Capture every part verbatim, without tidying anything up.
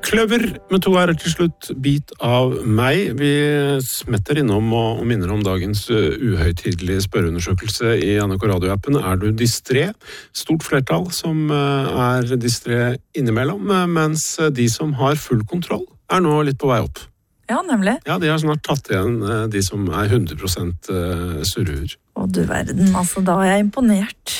Kløver med to er til slutt bit av meg. Vi smetter innom og minner om dagens uhøytidelige spørreundersøkelse i N R K Radio-appen. Er du distré? Stort flertall som er distré innimellom, mens de som har full kontroll er nå litt på vei opp. Ja, nemlig. Ja, de har snart tatt igjen de som er hundre prosent surreur. Å du verden, altså da er jeg imponert.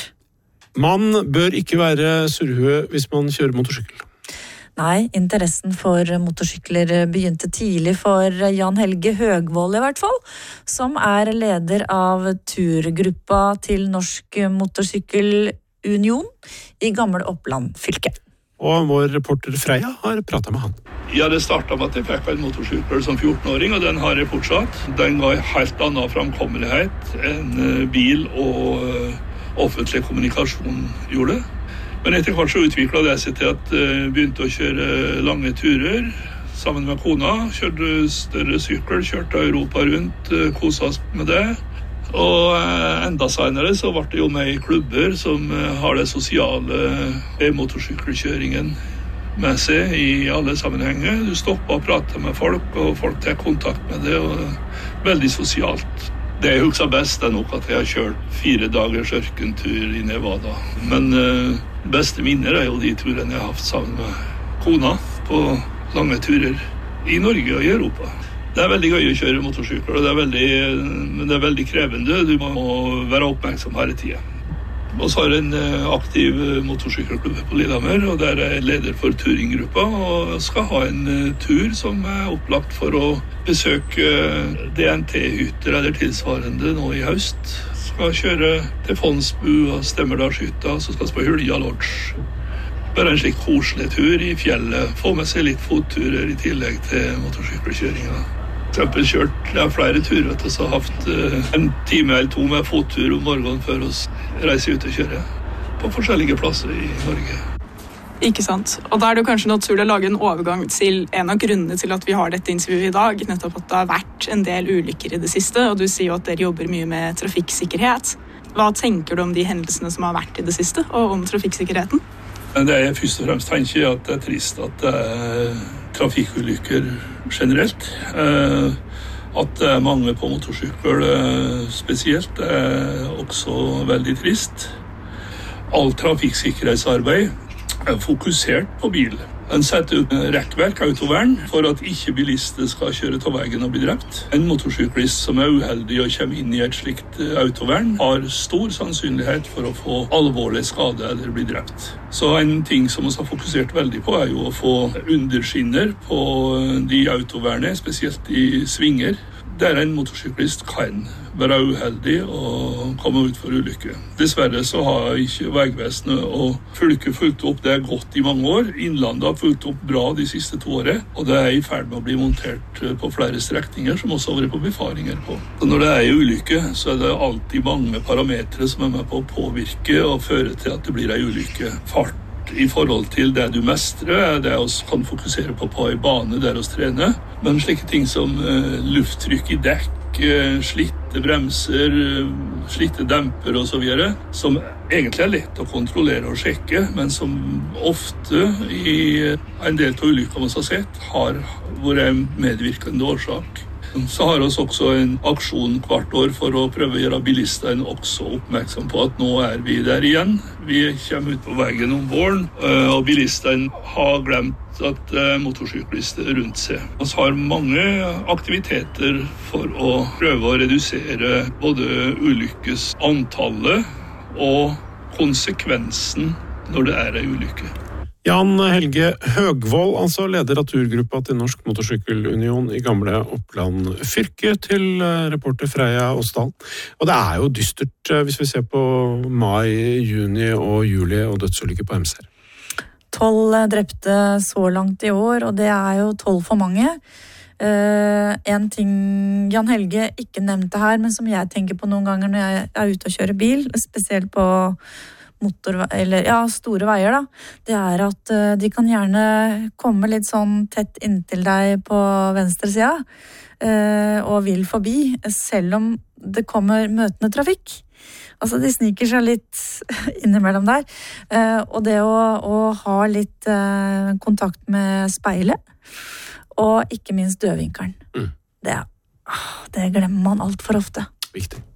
Man bør ikke være surrehue hvis man kjører motorsykkel. Nei, interessen for motorsykler begynte tidlig for Jan Helge Høgvold i hvert fall, som er leder av turgruppa til Norsk Motorsykkelunion i Gamle Oppland fylke. Og vår reporter Freya har pratet med han. Ja, det startet med at jeg fikk en motorsykkel som fjorten-åring, og den har jeg fortsatt. Den ga helt annen framkommelighet enn bil og offentlig kommunikasjon gjorde. Men etter hvert så utviklet det seg til at jeg begynte å kjøre lange turer sammen med kona. Kjørte større sykkel, kjørte Europa rundt, koset oss med det. Og enda senere så ble det jo med i klubber som har det sosiale motorsykkelkjøringen med seg i alle sammenhenger. Du stopper og prater med folk, og folk tar kontakt med det, og veldig sosialt. Det jeg husker best er nok at jeg har kjørt fire dagers ørkentur i Nevada. Men uh, beste minner er jo de turene jeg har haft sammen med kona på lange turer i Norge og i Europa. Det er veldig gøy å kjøre motorsykler, og det er veldig, men det er veldig krevende. Du må være oppmerksom hele tiden. Og så har jeg en aktiv motorsykkelklubb på Lillehammer, og der er jeg leder for turinggruppa, og skal ha en tur som er opplagt for å besøke D N T-hytter eller tilsvarende nå i høst. Skal kjøre til Fondsbu og Stemmerdalshytta, så skal vi på Hulja Lodge. Bare en slik koselig tur i fjellet, få med seg litt fotturer i tillegg til motorsykkelkjøringa. For eksempel kjørt ja, flere turer til så har haft uh, en time eller to med fottur om morgenen før oss reiser ut og kjører på forskjellige plasser i Norge. Ikke sant. Og da er det kanskje naturlig å lage en overgang til en av grunnene til at vi har dette intervjuet i dag, nettopp at det har vært en del ulykker i det siste, og du sier jo at dere jobber mye med trafikksikkerhet. Hva tenker du om de hendelsene som har vært i det siste, og om trafikksikkerheten? Det jeg først og fremst tenker er at det er trist at det er trafikkulykker generelt. At det er mange på motorsykkel spesielt er også veldig trist. Alt trafikksikkerhetsarbeid er fokusert på bil. En setter ut rekkverk, autovern, for at ikke bilister skal kjøre til veien og bli drept. En motorsyklist som er uheldig og kommer inn i et slikt autovern, har stor sannsynlighet for å få alvorlig skade eller bli drept. Så en ting som vi har fokusert veldig på er jo å få underskinner på de autovernene, spesielt i svinger, der en motorsyklist kan være uheldig og komme ut for ulykke. Dessverre så har ikke Vegvesenet og fylket fulgt opp det godt i mange år. Innlandet har fulgt opp bra de siste to årene, og det er i ferd med å bli montert på flere strekninger som også har vært på befaringer på. Så når det er en ulykke, så er det alltid mange parametre som er med på å påvirke og føre til at det blir en ulykke. Fart i forhold til det du mestrer, det vi kan fokusere på på en bane der vi trener, men slike ting som uh, lufttrykk i dekk, uh, slitte bremser, uh, slitte demper og så videre, som egentlig er lett å kontrollere og sjekke, men som ofte i en del av ulykker man har sett, har vært en medvirkende årsak. Så har vi også en aksjon hvert år for å prøve å gjøre bilistene også oppmerksom på at nå er vi der igjen. Vi kommer ut på veien om våren, og bilistene har glemt at motorsyklister rundt seg. Vi har mange aktiviteter for å prøve å redusere både ulykkesantallet og konsekvensen når det er en ulykke. Jan Helge Høgvold, altså leder av turgruppa til Norsk Motorsykkelunion i Gamle Oppland fylke, til reporter Freya Åsdal. Og det er jo dystert hvis vi ser på mai, juni og juli og dødsulykker på M C R. Tolv drepte så langt i år, og det er jo tolv for mange. Uh, en ting Jan Helge ikke nevnte her, men som jeg tenker på noen ganger når jeg er ute og kjører bil, spesielt på motorvei, eller ja, store veier da, det er at uh, de kan gjerne komme litt sånn tett inntil deg på venstre sida uh, og vil forbi, selv om det kommer møtende trafikk. Altså, de sniker seg litt innimellom der. Eh, og det å, å ha litt eh, kontakt med speilet, og ikke minst dødvinkelen. Mm. Det, det glemmer man alt for ofte. Viktig.